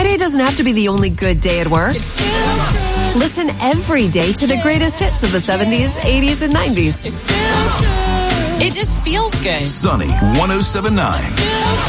Friday doesn't have to be the only good day at work. Listen every day to the greatest hits of the 70s, 80s, and 90s. It just feels good. Sunny 107.9.